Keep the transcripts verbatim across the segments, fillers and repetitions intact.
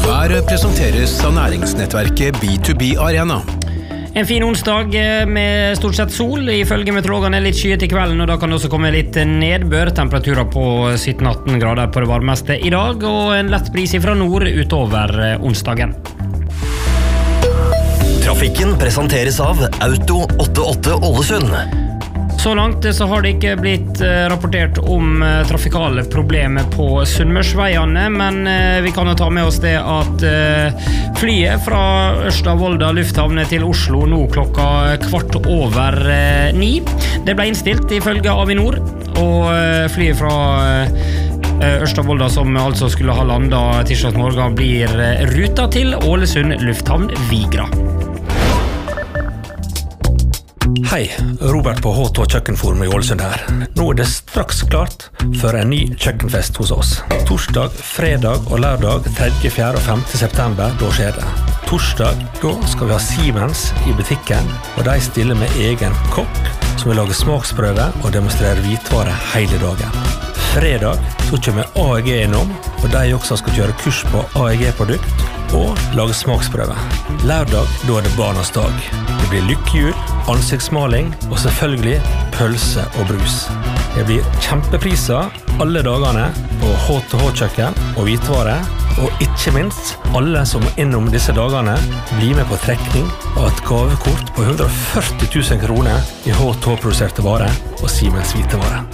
Været presenteres av næringsnettverket B to B Arena. En fin onsdag med stort sett sol. Ifølge meteorologene litt skyet i kvelden, og da kan det også komme litt nedbør. Temperaturer på sytten atten grader på det varmeste i dag, og en lett bris fra nord utover onsdagen. Trafikken presenteres av Auto åttiåtte Ålesund. Så langt så har det ikke blitt rapportert om trafikale problemer på Sunnmørsveiene, men vi kan jo ta med oss det at flyet fra Ørsta-Volda lufthavn til Oslo nå klokka kvart over ni. Det ble innstilt ifølge Avinor, og flyet fra Ørsta-Volda som altså skulle ha landet tirsdag morgen blir ruta til Ålesund lufthavn Vigra. Hei, Robert på H to Kjøkkenforum i Ålesund her. Nå er det straks klart for en ny kjøkkenfest hos oss. Torsdag, fredag og lørdag tredje, fjerde og femte september, da skjer det. Torsdag, da skal vi ha Siemens i butikken, og de stiller med egen kokk som vil lage smaksprøve og demonstrere hvitvare hele dagen. Fredag så kommer A E G innom, og de også skal kjøre kurs på A E G-produkt og lage smaksprøve. Lørdag, da er det barnas dag. Det blir lykkehjul, ansiktsmaling og selvfølgelig pølse og brus. Det blir kjempepriser alle dagene på H to H-kjøkken og hvitvare, og ikke minst alle som innom disse dagene blir med på trekning av et gavekort på hundre og førti tusen kroner i H to H-produserte varer og Siemens hvitevare.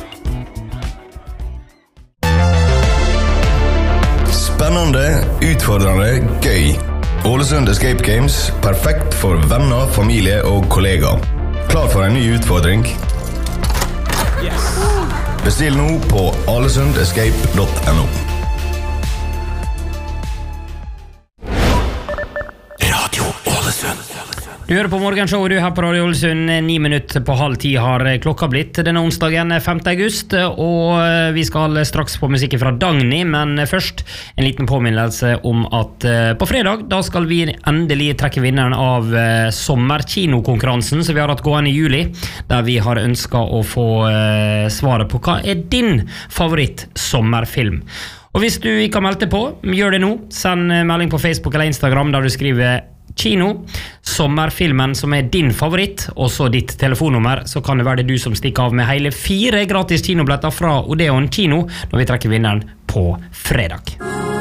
Spennende, utfordrende, gøy. Ålesund Escape Games, perfekt for venner, familie og kollegaer. Klar for en ny utfordring? Yes. Bestill nå på alesund escape punktum no. Radio Ålesund. Du hører på morgenshowet du her på Radio Ålesund. Ni minutter på halv ti har klokka blitt denne onsdagen femte august, og vi skal straks på musikken fra Dagny, men først en liten påminnelse om at på fredag da skal vi endelig trekke vinneren av sommerkinokonkurransen som vi har hatt gående i juli, der vi har ønsket å få svaret på hva er din favoritt-sommerfilm. Og hvis du ikke har meldt deg på, gjør det nå. Send melding på Facebook eller Instagram der du skriver kino, sommerfilmen som er din favoritt, og så ditt telefonnummer, så kan det være det du som stikker av med hele fire gratis kinobilletter fra Odeon Kino når vi trekker vinneren på fredag.